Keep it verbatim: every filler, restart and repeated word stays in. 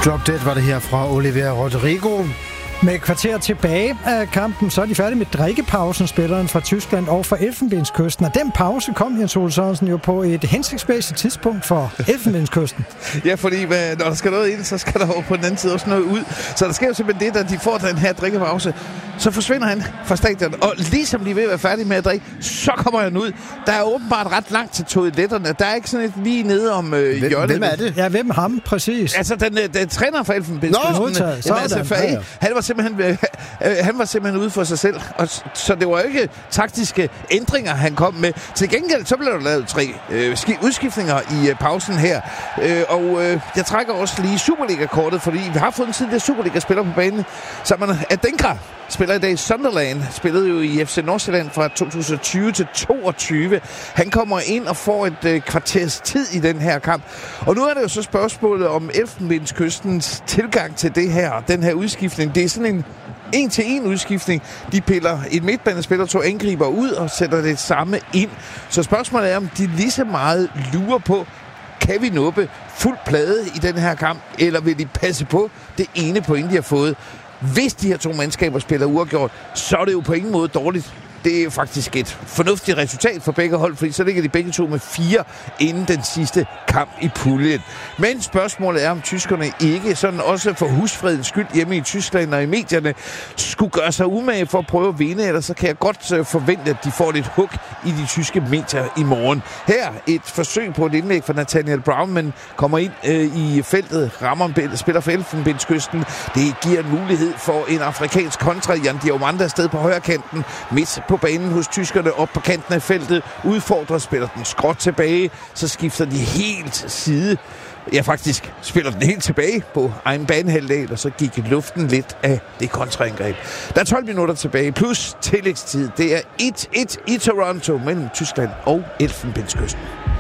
Drop Dead var det her fra Olivier Rodrigo. Med et kvarter tilbage af kampen, så er de færdige med drikkepausen, spilleren fra Tyskland og fra Elfenbenskysten. Og den pause kom Jens Ole Sørensen jo på et hensigtsmæssigt tidspunkt for Elfenbenskysten. Ja, fordi når der skal noget ind, så skal der jo på den anden side også noget ud. Så der sker jo simpelthen det, at de får den her drikkepause. Så forsvinder han fra stadion, og ligesom de er ved at være færdige med at drikke, så kommer han ud. Der er åbenbart ret langt til toiletterne. Der er ikke sådan et lige nede om øh, hvem, hjørnet. Hvem er det? Ja, hvem ham præcis? Altså, den, den, den træner for Elfenbenskysten. Nå, altså, for, ja, ja. han var simpelthen øh, han var simpelthen ude for sig selv. Og, så det var ikke taktiske ændringer, han kom med. Til gengæld, så blev der lavet tre øh, udskiftninger i øh, pausen her. Øh, og øh, jeg trækker også lige Superliga-kortet, fordi vi har fået en tidligere Superliga-spiller på banen. Sammen Adengra spiller i dag i Sunderland. Spillede jo i F C Nordsjælland fra to tusind og tyve til toogtyve. Han kommer ind og får et øh, kvarters tid i den her kamp. Og nu er det jo så spørgsmålet om Elfenbenskystens tilgang til det her. Den her udskiftning. Det er sådan en en-til-en udskiftning. De piller et midtbanespiller, to angriber ud og sætter det samme ind. Så spørgsmålet er, om de lige så meget lurer på, kan vi nuppe fuld plade i den her kamp, eller vil de passe på det ene point, de har fået? Hvis de her to mandskaber spiller uafgjort, så er det jo på ingen måde dårligt. Det er jo faktisk et fornuftigt resultat for begge hold, fordi så ligger de begge to med fire inden den sidste kamp i puljen. Men spørgsmålet er, om tyskerne ikke, sådan også for husfredens skyld hjemme i Tyskland og i medierne, skulle gøre sig umage for at prøve at vinde, eller så kan jeg godt forvente, at de får lidt hug i de tyske medier i morgen. Her et forsøg på et indlæg fra Nathaniel Brown, men kommer ind øh, i feltet, rammer spiller for Elfenbenskysten. Det giver en mulighed for en afrikansk kontra. Jan Diomande er sted på højre kanten, midt på banen hos tyskerne, op på kanten af feltet, udfordrer, spiller den skråt tilbage, så skifter de helt side. Ja, faktisk spiller den helt tilbage på egen banehalvdel, og så gik luften lidt af det kontraangreb. Der er tolv minutter tilbage, plus tillægstid. Det er et et i Toronto mellem Tyskland og Elfenbenskysten.